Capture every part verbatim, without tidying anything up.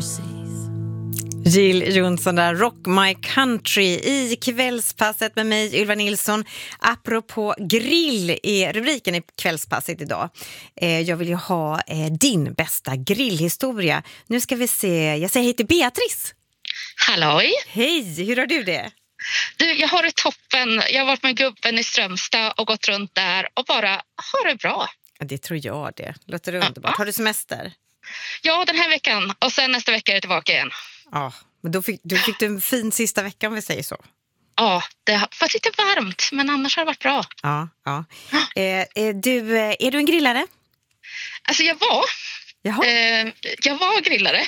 mercies. Jill Johnson där, Rock My Country i kvällspasset med mig, Ylva Nilsson. Apropå grill är rubriken i kvällspasset idag. Eh, jag vill ju ha eh, din bästa grillhistoria. Nu ska vi se, jag säger hej till Beatrice. Halloj! Hej, hur har du det? Du, jag har det toppen. Jag har varit med gubben i Strömstad och gått runt där och bara har det bra. Ja, det tror jag det. Låter det underbart. Ja. Har du semester? Ja, den här veckan. Och sen nästa vecka är jag tillbaka igen. Ja, men då fick, då fick du en fin sista vecka om vi säger så. Ja, det har varit lite varmt, men annars har det varit bra. Ja, ja. Eh, du, är du en grillare? Alltså jag var. Jaha. Eh, jag var grillare.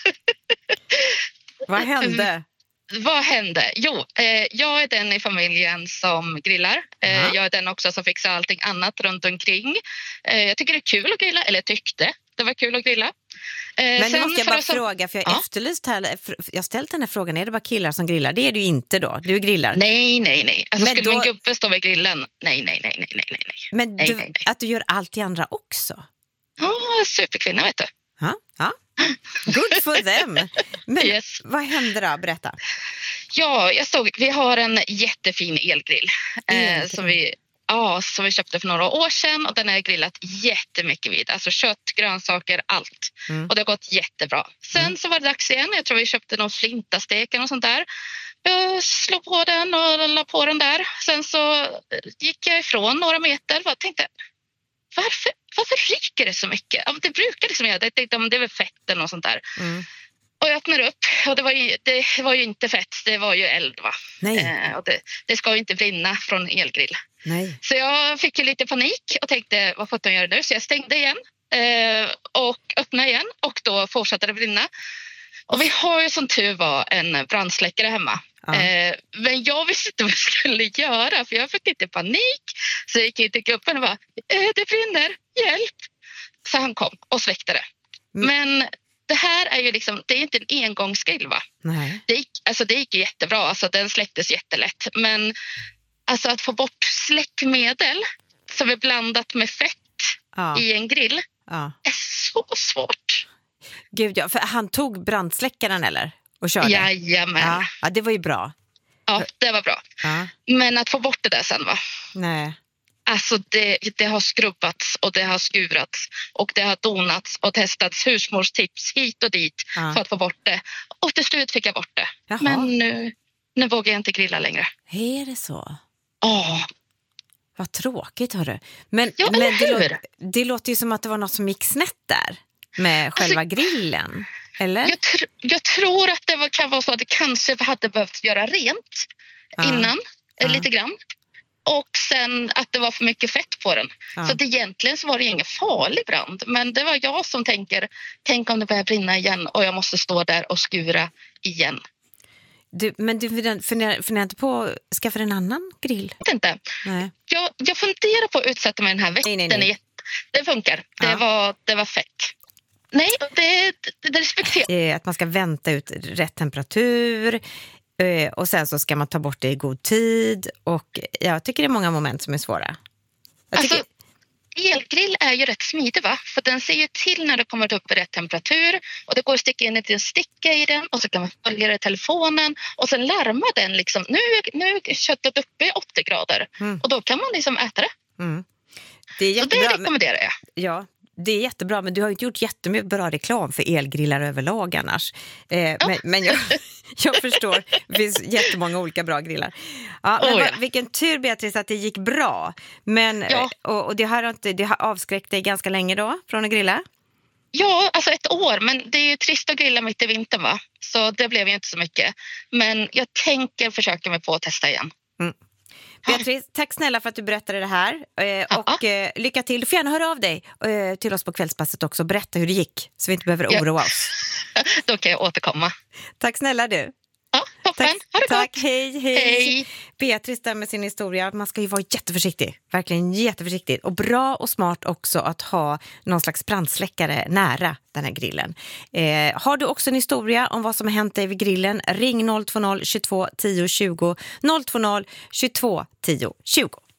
Vad hände? Vad hände? Jo, eh, jag är den i familjen som grillar. Eh, ja. Jag är den också som fixar allting annat runt omkring. Eh, jag tycker det är kul att grilla, eller jag tyckte det var kul att grilla. Eh, Men nu måste jag bara som... fråga, för jag har ja. efterlyst här, jag har ställt den här frågan, är det bara killar som grillar? Det är du inte då, du grillar. Nej, nej, nej. Alltså, men skulle då... min gubbe stå vid grillen? Nej, nej, nej, nej, nej, nej. Men nej, du, nej, nej. att du gör allt i andra också? Ja, oh, superkvinna vet du. Ja, ja. Good for them. Men yes. Vad hände då? Berätta. Ja, jag stod, vi har en jättefin elgrill, elgrill. Eh, som, vi, ja, som vi köpte för några år sedan. Och den har grillat jättemycket vid. Alltså kött, grönsaker, allt. Mm. Och det har gått jättebra. Sen mm. så var det dags igen. Jag tror vi köpte någon flintasteken och sånt där. Jag slog på den och la på den där. Sen så gick jag ifrån några meter och tänkte... Varför, varför ryker det så mycket? Det brukar liksom göra det. Jag tänkte, det är väl fett eller något sånt där. Mm. Och jag öppnar upp och det var, ju, det var ju inte fett, det var ju eld va. Nej. Eh, och det, det ska ju inte brinna från elgrill. Nej. Så jag fick ju lite panik och tänkte, vad får jag göra nu? Så jag stängde igen eh, och öppnade igen och då fortsatte det brinna. Och vi har ju som tur var en brandsläckare hemma. Ja. Eh, men jag visste inte vad jag skulle göra för jag fick lite panik. Så jag gick in till gruppen och bara, eh, det brinner, hjälp. Så han kom och släckte det. Mm. Men det här är ju liksom, det är inte en engångsgrill va? Nej. Det gick, alltså det gick jättebra, alltså den släcktes jättelätt. Men alltså att få bort släckmedel som är blandat med fett ja. I en grill ja. Är så svårt. Gud ja, för han tog brandsläckaren eller? Och körde? Jajamän. Ja, ja, det var ju bra. Ja, det var bra. Ja. Men att få bort det där sen va? Nej. Alltså det, det har skrubbats och det har skurats och det har donats och testats husmorstips hit och dit ja. För att få bort det. Och till slut fick jag bort det. Jaha. Men nu, nu vågar jag inte grilla längre. Är det så? Ja. Vad tråkigt hörru. Men, ja, men det, lå- det låter ju som att det var något som gick snett där med själva alltså, grillen. Eller? Jag, tr- jag tror att det var, kan vara så att det kanske hade behövt göra rent ja. Innan, ja. Lite grann. Och sen att det var för mycket fett på den. Ja. Så att egentligen så var det ingen farlig brand. Men det var jag som tänker, tänk om det börjar brinna igen och jag måste stå där och skura igen. Du, men du funderar, funderar inte på att skaffa en annan grill? Jag vet inte. Nej. Jag, jag funderar på att utsätta mig den här veckan. Nej, nej, nej. Det funkar. Det, ja. var, det var fett. Nej, det, det, det respekterar. Att man ska vänta ut rätt temperatur och sen så ska man ta bort det i god tid. Och jag tycker det är många moment som är svåra. Jag tycker... Alltså, elgrill är ju rätt smidig va? För den ser ju till när det kommer upp i rätt temperatur. Och det går att sticka in en sticka i den. Och så kan man följa det i telefonen. Och sen larmar den liksom. Nu, nu är köttet uppe i åttio grader. Mm. Och då kan man liksom äta det. Mm. Det är jättebra. Så det rekommenderar jag. Ja, det är jättebra. Men du har ju inte gjort jättemycket bra reklam för elgrillar överlag annars. Eh, ja. Men, men jag, jag förstår. Det finns jättemånga olika bra grillar. Ja, men oh, ja. Vilken tur Beatrice att det gick bra. Men, ja. och, och det, har inte, det har avskräckt dig ganska länge då från att grilla? Ja, alltså ett år. Men det är ju trist att grilla mitt i vintern va? Så det blev ju inte så mycket. Men jag tänker försöka mig på att testa igen. Mm. Beatrice, tack snälla för att du berättade det här eh, och eh, lycka till. Du får gärna höra av dig eh, till oss på kvällspasset också och berätta hur det gick så vi inte behöver oroa ja. oss. Då kan jag återkomma. Tack snälla du. Ja, toppen. Tack, ha det tack. Gott. Hej, hej. Hej. Beatrice där med sin historia. Man ska ju vara jätteförsiktig. Verkligen jätteförsiktig. Och bra och smart också att ha någon slags brandsläckare nära den här grillen. Eh, har du också en historia om vad som har hänt dig vid grillen? Ring noll två noll tjugotvå tio tjugo. noll två noll tjugotvå tio tjugo.